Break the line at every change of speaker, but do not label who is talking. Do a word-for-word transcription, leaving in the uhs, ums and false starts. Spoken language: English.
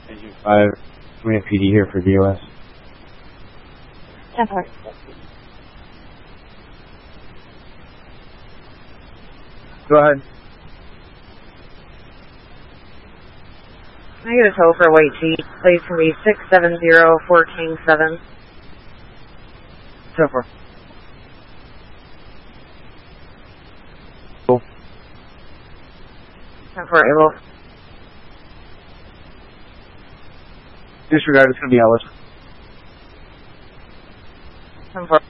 Engine five, Marina P D here for V O S.
ten four.
Go ahead.
Can I get a tow for White Tea? Please for me six seven zero four King seven.
ten four. Cool.
ten four able.
Disregard, it's going to be Ellis.
ten four.